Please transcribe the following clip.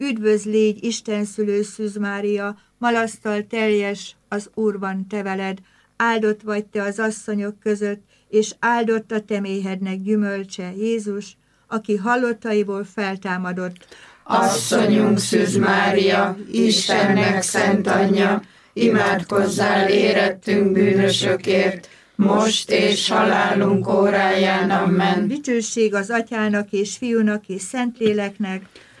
Üdvözl légy, Isten szülő Szűz Mária, malasztal teljes, az Úr van te veled, áldott vagy te az asszonyok között, és áldott a te méhednek gyümölcse, Jézus, aki halottaiból feltámadott. Asszonyunk Szűz Mária, Istennek szent anyja, imádkozzál érettünk bűnösökért, most és halálunk óráján. Amen. Dicsőség az Atyának és Fiúnak és Szentléleknek,